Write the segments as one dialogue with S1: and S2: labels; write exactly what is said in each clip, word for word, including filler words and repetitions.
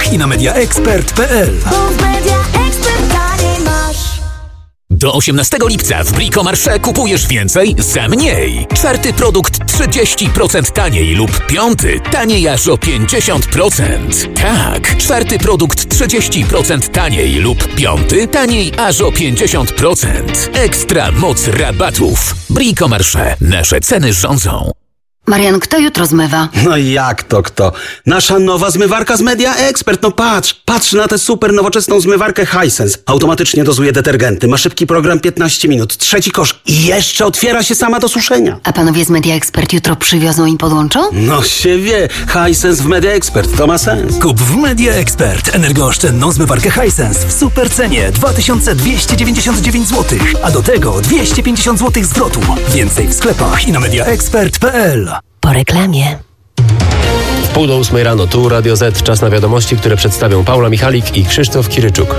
S1: sklepach i na media expert kropka p l.
S2: Do osiemnastego lipca w Bricomarché kupujesz więcej za mniej. Czwarty produkt trzydzieści procent taniej lub piąty taniej aż o pięćdziesiąt procent. Tak, czwarty produkt trzydzieści procent taniej lub piąty taniej aż o pięćdziesiąt procent. Ekstra moc rabatów. Bricomarché. Nasze ceny rządzą.
S3: Marian, kto jutro zmywa?
S4: No jak to kto? Nasza nowa zmywarka z Media Expert. No patrz, patrz na tę super nowoczesną zmywarkę Hisense. Automatycznie dozuje detergenty, ma szybki program piętnaście minut, trzeci kosz i jeszcze otwiera się sama do suszenia.
S3: A panowie z Media Expert jutro przywiozą i podłączą?
S4: No się wie, Hisense w Media Expert, to ma sens.
S1: Kup w Media Expert energooszczędną zmywarkę Hisense w super cenie dwa tysiące dwieście dziewięćdziesiąt dziewięć złotych, a do tego dwieście pięćdziesiąt złotych zwrotu. Więcej w sklepach i na media expert kropka p l.
S3: Po reklamie.
S5: W pół do ósmej rano, tu Radio Z, czas na wiadomości, które przedstawią Paula Michalik i Krzysztof Kiryczuk.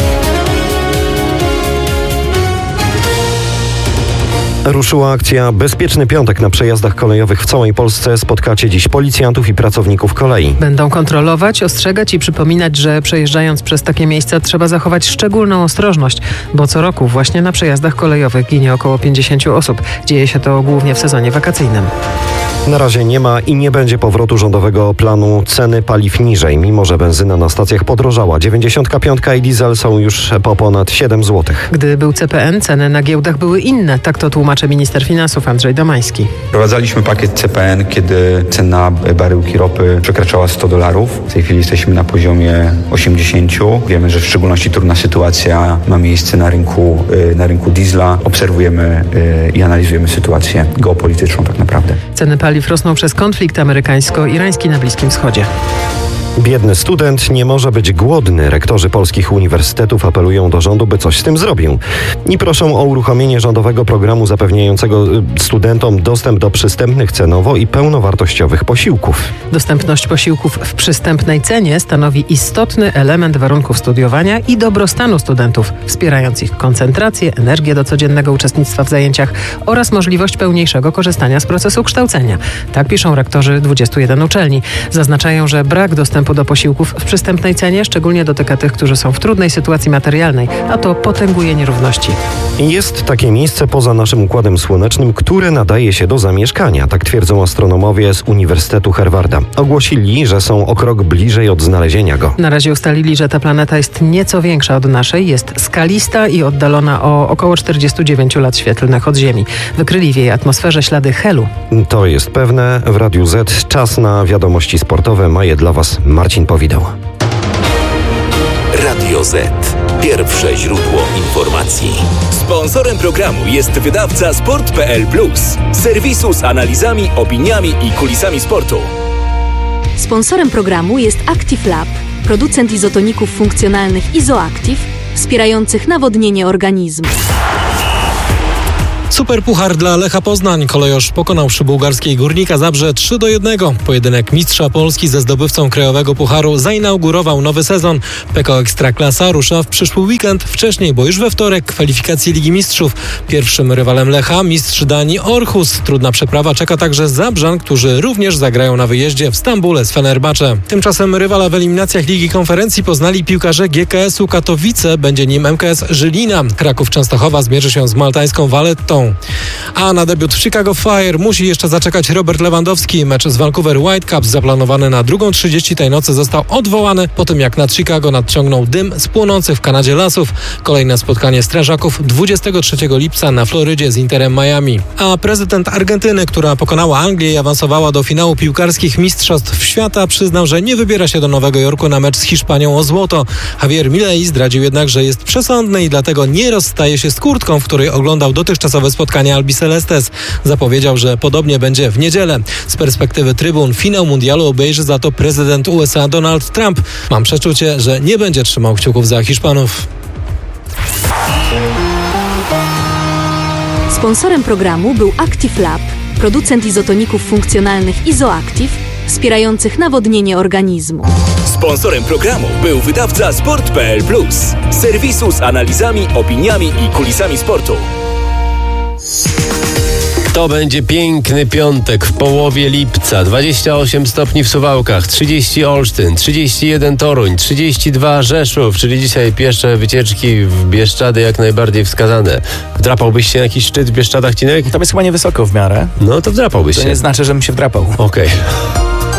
S6: Ruszyła akcja Bezpieczny Piątek na przejazdach kolejowych w całej Polsce. Spotkacie dziś policjantów i pracowników kolei.
S7: Będą kontrolować, ostrzegać i przypominać, że przejeżdżając przez takie miejsca trzeba zachować szczególną ostrożność, bo co roku właśnie na przejazdach kolejowych ginie około pięćdziesiąt osób. Dzieje się to głównie w sezonie wakacyjnym.
S6: Na razie nie ma i nie będzie powrotu rządowego planu ceny paliw niżej, mimo że benzyna na stacjach podrożała. dziewięćdziesiątka pięć i diesel są już po ponad siedem złotych.
S7: Gdy był C P N, ceny na giełdach były inne. Tak to tłumaczy minister finansów Andrzej Domański.
S8: Wprowadzaliśmy pakiet C P N, kiedy cena baryłki ropy przekraczała sto dolarów. W tej chwili jesteśmy na poziomie osiemdziesiąt. Wiemy, że w szczególności trudna sytuacja ma miejsce na rynku, na rynku diesla. Obserwujemy i analizujemy sytuację geopolityczną tak naprawdę.
S7: Ceny paliw rosną przez konflikt amerykańsko-irański na Bliskim Wschodzie.
S6: Biedny student nie może być głodny. Rektorzy polskich uniwersytetów apelują do rządu, by coś z tym zrobił. I proszą o uruchomienie rządowego programu zapewniającego studentom dostęp do przystępnych cenowo i pełnowartościowych posiłków.
S7: Dostępność posiłków w przystępnej cenie stanowi istotny element warunków studiowania i dobrostanu studentów, wspierając ich koncentrację, energię do codziennego uczestnictwa w zajęciach oraz możliwość pełniejszego korzystania z procesu kształcenia. Tak piszą rektorzy dwudziestu jeden uczelni. Zaznaczają, że brak dostępu do posiłków w przystępnej cenie szczególnie dotyka tych, którzy są w trudnej sytuacji materialnej, a to potęguje nierówności.
S6: Jest takie miejsce poza naszym Układem Słonecznym, które nadaje się do zamieszkania, tak twierdzą astronomowie z Uniwersytetu Harvarda. Ogłosili, że są o krok bliżej od znalezienia go.
S7: Na razie ustalili, że ta planeta jest nieco większa od naszej, jest skalista i oddalona o około czterdzieści dziewięć lat świetlnych od Ziemi. Wykryli w jej atmosferze ślady helu.
S6: To jest pewne. W Radiu Z czas na wiadomości sportowe. Ma je dla Was Marcin Powidał.
S2: Radio Z. Pierwsze źródło informacji. Sponsorem programu jest wydawca sport kropka p l plus, serwisu z analizami, opiniami i kulisami sportu.
S9: Sponsorem programu jest Active Lab, producent izotoników funkcjonalnych Izoactive, wspierających nawodnienie organizmu.
S10: Superpuchar dla Lecha Poznań. Kolejorz pokonał przybułgarskiej Górnika Zabrze trzy do jednego. Pojedynek mistrza Polski ze zdobywcą krajowego pucharu zainaugurował nowy sezon. P K O Ekstraklasa rusza w przyszły weekend. Wcześniej, bo już we wtorek, kwalifikacje Ligi Mistrzów. Pierwszym rywalem Lecha mistrz Danii Orhus. Trudna przeprawa czeka także Zabrzan, którzy również zagrają na wyjeździe w Stambule z Fenerbahce. Tymczasem rywala w eliminacjach Ligi Konferencji poznali piłkarze G K S u Katowice. Będzie nim M K S Żylina. Kraków Częstochowa zmierzy się z maltańską Valettą. A na debiut w Chicago Fire musi jeszcze zaczekać Robert Lewandowski. Mecz z Vancouver Whitecaps zaplanowany na drugą trzydzieści tej nocy został odwołany po tym, jak nad Chicago nadciągnął dym z płonących w Kanadzie lasów. Kolejne spotkanie strażaków dwudziestego trzeciego lipca na Florydzie z Interem Miami. A prezydent Argentyny, która pokonała Anglię i awansowała do finału piłkarskich mistrzostw świata, przyznał, że nie wybiera się do Nowego Jorku na mecz z Hiszpanią o złoto. Javier Milei zdradził jednak, że jest przesądny i dlatego nie rozstaje się z kurtką, w której oglądał dotychczasowe spotkanie Albi Celestes. Zapowiedział, że podobnie będzie w niedzielę. Z perspektywy trybun finał mundialu obejrzy za to prezydent U S A Donald Trump. Mam przeczucie, że nie będzie trzymał kciuków za Hiszpanów.
S9: Sponsorem programu był Active Lab, producent izotoników funkcjonalnych Izoactive, wspierających nawodnienie organizmu.
S2: Sponsorem programu był wydawca sport kropka p l plus, serwisu z analizami, opiniami i kulisami sportu.
S5: To będzie piękny piątek w połowie lipca. dwadzieścia osiem stopni w Suwałkach, trzydzieści Olsztyn, trzydzieści jeden Toruń, trzydzieści dwa Rzeszów, czyli dzisiaj piesze wycieczki w Bieszczady jak najbardziej wskazane. Wdrapałbyś się na jakiś szczyt w Bieszczadach, Cinek?
S11: To jest chyba niewysoko w miarę.
S5: No to wdrapałbyś
S11: to
S5: się.
S11: To nie znaczy, żebym się wdrapał.
S5: Okej. Okay.